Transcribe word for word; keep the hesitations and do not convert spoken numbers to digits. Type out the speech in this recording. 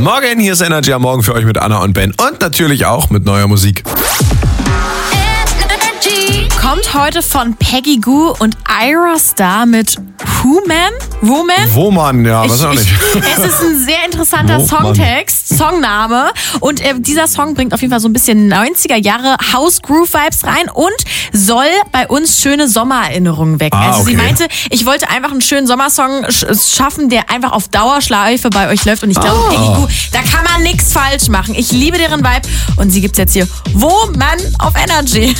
Morgen, hier ist Energy am Morgen für euch mit Anna und Ben und natürlich auch mit neuer Musik. Kommt heute von Peggy Gou und Ira Star mit Who-Man? Woman? Woman, ja, Ich- weiß ich auch nicht. Ich, es ist ein sehr interessanter Wo, Songtext, Songname. Und äh, dieser Song bringt auf jeden Fall so ein bisschen neunziger Jahre House-Groove-Vibes rein und soll bei uns schöne Sommererinnerungen wecken. Ah, also sie okay. meinte, ich wollte einfach einen schönen Sommersong sch- schaffen, der einfach auf Dauerschleife bei euch läuft. Und ich glaube, Ah. Peggy Gou, da kann man nichts falsch machen. Ich liebe deren Vibe. Und sie gibt's jetzt hier, wo man auf Energy.